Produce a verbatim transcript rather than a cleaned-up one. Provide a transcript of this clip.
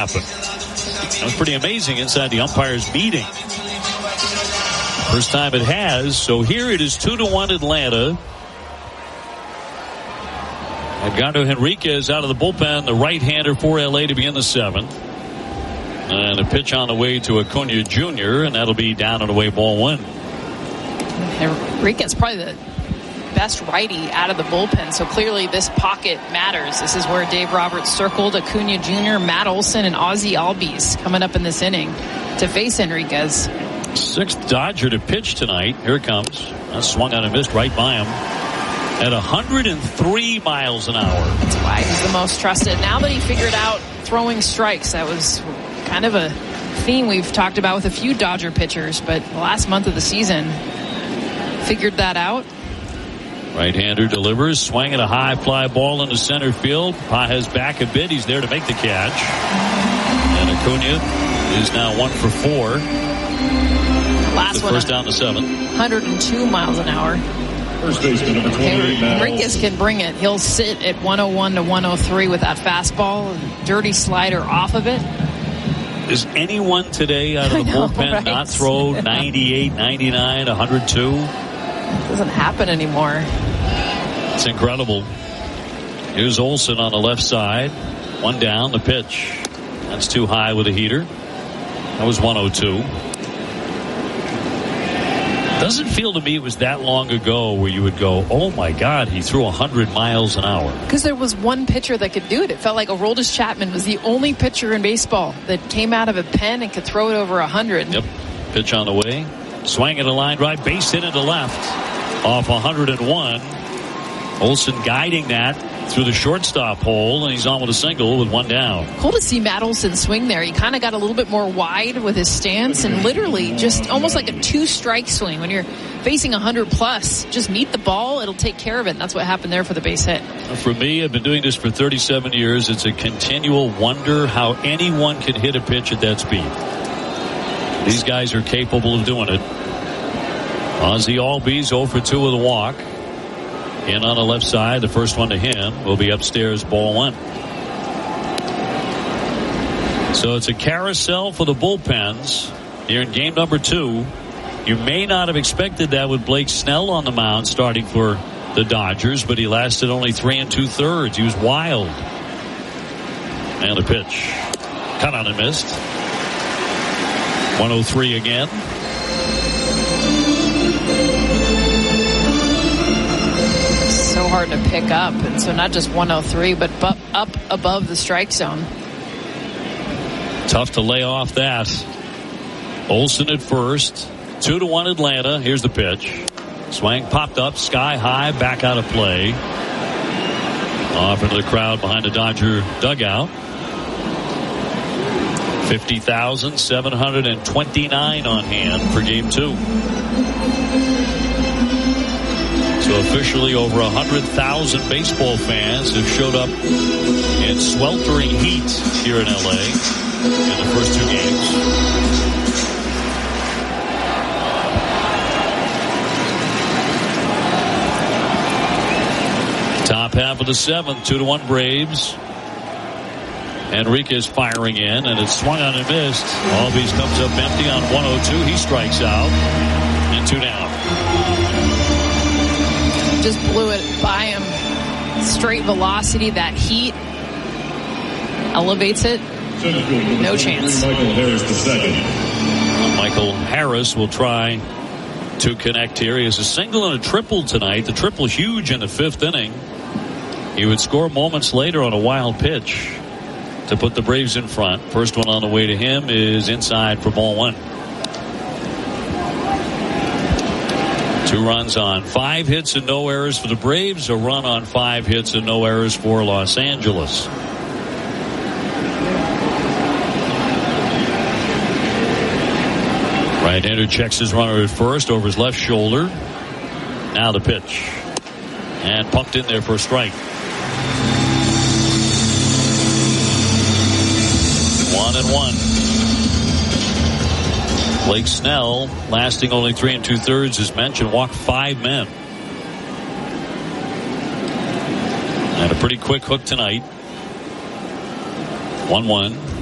happen. That was pretty amazing inside the umpire's meeting. First time it has. So here it is two to one Atlanta. Edgardo Henriquez out of the bullpen, the right-hander for L A to begin the seventh. And a pitch on the way to Acuna Junior, and that'll be down and away, ball one. Henriquez probably the best righty out of the bullpen, so clearly this pocket matters. This is where Dave Roberts circled Acuna Junior, Matt Olson, and Ozzie Albies coming up in this inning to face Henriquez. Sixth Dodger to pitch tonight. Here it comes. That swung on and missed right by him at one hundred three miles an hour. That's why he's the most trusted. Now that he figured out throwing strikes, that was kind of a theme we've talked about with a few Dodger pitchers, but the last month of the season figured that out. Right-hander delivers, swinging a high fly ball into center field. Pages back a bit. He's there to make the catch. And Acuna is now one for four. Last the one. First down to seven. one hundred two miles an hour. First baseman number twenty-eight, Matt Henriquez can bring it. He'll sit at one oh one to one oh three with that fastball. Dirty slider off of it. Is anyone today out of the know, bullpen right? not throw ninety-eight, ninety-nine, one hundred two? It doesn't happen anymore. It's incredible. Here's Olson on the left side. One down, the pitch. That's too high with a heater. That was one oh two. Doesn't feel to me it was that long ago where you would go, oh my God, he threw one hundred miles an hour. Because there was one pitcher that could do it. It felt like Aroldis Chapman was the only pitcher in baseball that came out of a pen and could throw it over one hundred. Yep. Pitch on the way. Swing at a line drive, base hit into left. Off one hundred one. Olson guiding that through the shortstop hole, and he's on with a single with one down. Cool to see Matt Olson swing there. He kind of got a little bit more wide with his stance and literally just almost like a two-strike swing. When you're facing one hundred plus, just meet the ball, it'll take care of it. And that's what happened there for the base hit. For me, I've been doing this for thirty-seven years. It's a continual wonder how anyone can hit a pitch at that speed. These guys are capable of doing it. Ozzie Albies oh for two with a walk. In on the left side, the first one to him will be upstairs, ball one. So it's a carousel for the bullpens here in game number two. You may not have expected that with Blake Snell on the mound starting for the Dodgers, but he lasted only three and two thirds. He was wild. And the pitch. Cut on and missed. one oh three again. So hard to pick up, and so not just one oh three, but bu- up above the strike zone. Tough to lay off that. Olson at first. Two to one Atlanta. Here's the pitch. Swing popped up sky high, back out of play. Off into the crowd behind the Dodger dugout. fifty thousand seven hundred twenty-nine on hand for game two. So officially over one hundred thousand baseball fans have showed up in sweltering heat here in L A in the first two games. Top half of the seventh, two to one Braves. Henriquez firing in, and it's swung on and missed. Albies comes up empty on one oh two. He strikes out, and two down. Just blew it by him. Straight velocity, that heat elevates it. No chance. Michael Harris the second. Michael Harris will try to connect here. He has a single and a triple tonight. The triple huge in the fifth inning. He would score moments later on a wild pitch to put the Braves in front. First one on the way to him is inside for ball one. Two runs on five hits and no errors for the Braves. A run on five hits and no errors for Los Angeles. Right-hander checks his runner at first over his left shoulder. Now the pitch. And pumped in there for a strike. One and one. Blake Snell, lasting only three and two thirds, as mentioned, walked five men. And a pretty quick hook tonight. one one.